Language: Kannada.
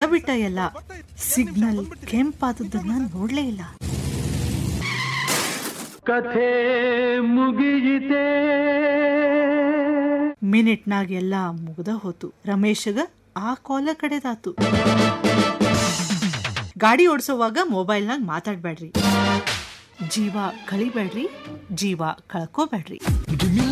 ಬಿಟ್ಟ ಎಲ್ಲ. ಸಿಗ್ನಲ್ ಕೆಂಪಾದದ್ದನ್ನ ನೋಡ್ಲೇ ಇಲ್ಲ. ಕಥೆ ಮುಗಿಯಿತೆ. ಮಿನಿಟ್ನಾಗ ಎಲ್ಲ ಮುಗ್ದ ಹೋತು. ರಮೇಶಗ ಆ ಕಾಲ ಕಡೆದಾತು. ಗಾಡಿ ಓಡಿಸೋವಾಗ ಮೊಬೈಲ್ನಾಗ ಮಾತಾಡ್ಬೇಡ್ರಿ, ಜೀವ ಕಳಿಬೇಡ್ರಿ, ಜೀವ ಕಳ್ಕೋಬೇಡ್ರಿ.